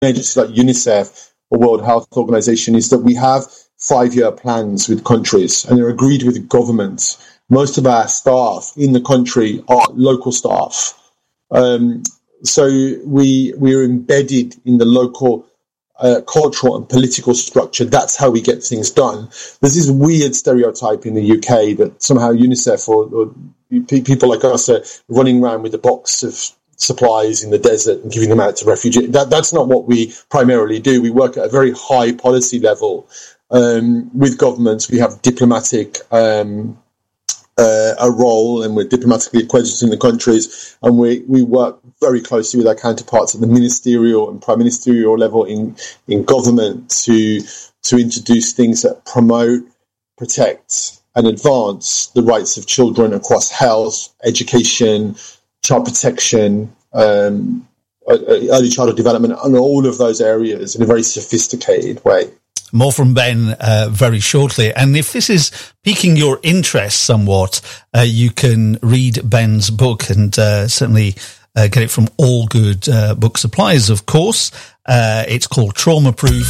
agencies like UNICEF or World Health Organization is that we have 5-year plans with countries, and they're agreed with governments. Most of our staff in the country are local staff. So we are embedded in the local cultural and political structure. That's how we get things done. There's this weird stereotype in the UK that somehow UNICEF or people like us are running around with a box of supplies in the desert and giving them out to refugees. That's not what we primarily do. We work at a very high policy level with governments. We have diplomatic a role, and we're diplomatically accredited in the countries, and we work very closely with our counterparts at the ministerial and prime ministerial level in government to introduce things that promote, protect and advance the rights of children across health, education, child protection, early childhood development, and all of those areas in a very sophisticated way. More from Ben very shortly. And if this is piquing your interest somewhat, you can read Ben's book and certainly get it from all good book suppliers, of course. It's called Trauma Proof,